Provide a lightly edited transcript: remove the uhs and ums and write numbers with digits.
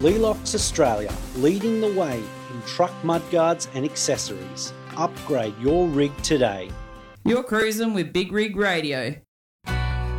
Lealox Australia, leading the way in truck mudguards and accessories. Upgrade your rig today. You're cruising with Big Rig Radio.